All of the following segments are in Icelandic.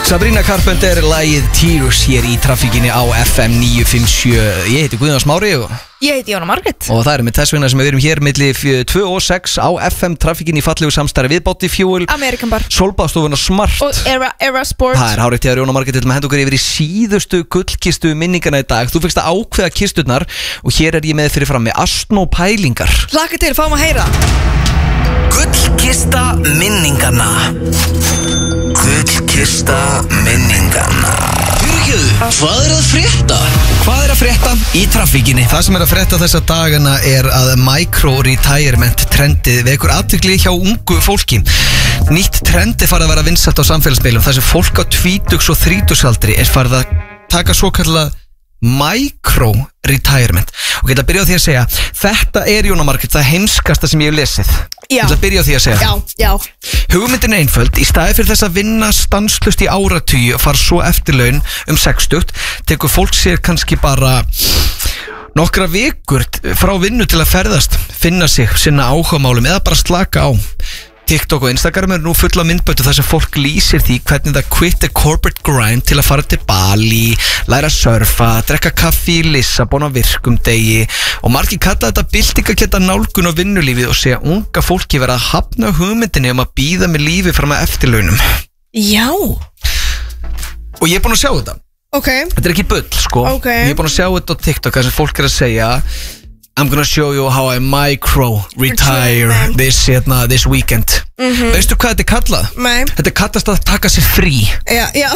Sabrina Carpenter, lagið Tears hér í traffíkinni á FM 957. Ég heiti Guðjón Smári og ég heiti Jóna Margrét. Og það með þess vegna sem við erum hér milli 2 og 6 á FM traffíkinni í fallegu samstarfi við Body Fuel, American Bar, Solbáðstofuna Smart og Era Sport. Það hárið til að Jóna Margrét til að henda okkur yfir í síðustu gullkistu minningana í dag. Þú fyrst að ákveða kisturnar og hér ég með fyrir fram með Astno pælingar. Hlakka til, fáum að heyra. Gullkista minningana. Gullkista minningana. Hvað að frétta? Hvað að frétta í traffíkinni? Það sem að frétta þessa dagana að micro-retirement trendið vekur athygli hjá ungu fólki. Nýtt trendi farið að vera vinsælt á samfélagsmiðlum þar sem fólk á 20 og 30-aldri farið að taka svo kallað micro-retirement. Og geta að byrja á því að segja, þetta Jóna Margrét það heimskasta sem ég hef lesið. Já. Geta að byrja á því að segja. Já. Hugmyndin er einföld, í staði fyrir þess að vinna stanslust í áratugi og fara svo eftirlaun 60, tekur fólk sér kannski bara nokkra vikur frá vinnu til að ferðast, finna sig, sinna áhugamálum eða bara slaka á. TikTok og Instagram nú fulla myndbötu þar sem fólk lýsir því hvernig það quit the corporate grind til að fara til Bali, læra að surfa, drekka kaffi í Lissabon á virkum degi og margir kalla þetta byltingakennda nálgun á vinnulífið og segja unga fólki vera að hafna hugmyndinni að bíða með lífi fram að eftirlaunum. Já. Og ég búin að sjá þetta. Ok. Þetta ekki bull, sko. Ok. Ég búin að sjá þetta á TikTok þar sem fólk að segja I'm gonna show you how I micro-retire this weekend. Veistu hvað þetta kallað? Nei. Þetta kallast að taka sér frí. Já.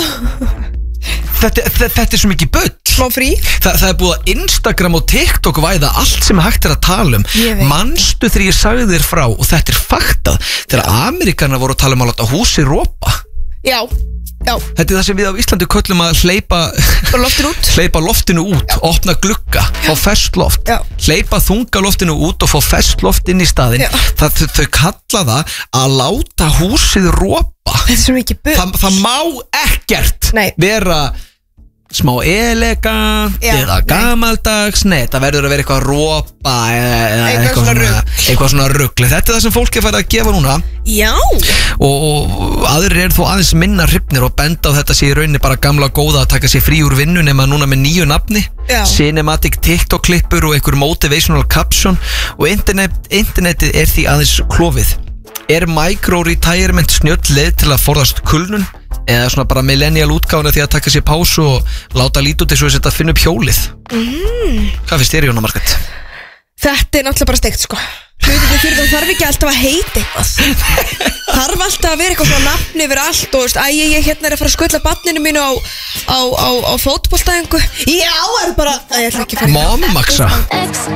Þetta svo mikið bull. Smá frí. Það búið að Instagram og TikTok væða allt sem hægt að tala Manstu þegar ég sagði þér frá og þetta faktað þegar Amerikanar voru að tala að láta húsi ropa. Já. Þetta það sem við á Íslandi köllum að hleypa loftinu út, opna glugga, fá ferskt loft. Hleypa þunga loftinu út og fá ferskt loft inn í staðinn. Þau kalla það að láta húsið ropa. Þetta svo mikið bull. Það má ekkert vera smá elegant eða gamaldags. Nei, það verður að vera eitthvað ropa eða eitthvað svona rugli. Þetta það sem fólk farið að gefa núna. Já. Og aðrir þó aðeins minna hrifnir og benda á þetta sé í rauninni bara gamla góða að taka sér frí úr vinnu nema núna með nýju nafni. Cinematic TikTok klippur og einhver motivational caption og internetið því aðeins klofið. Micro-retirement snjöll leið til að forðast kulnun eða svona bara millennial útgáfuna því að taka sér pásu og láta lítið út eins og þess að finna upp hjólið? Hvað finnst þér, Jóna Margrét? Þetta náttúrulega bara steikt, sko. Hlutinni fyrir það þarf ekki alltaf að heita eitthvað. Þarf alltaf að vera eitthvað svona nafn yfir allt og ég hérna að fara að skutla barninu mínu á fótboltaæfingu. Já, bara ég ætla ekki að fara. Mommaxa.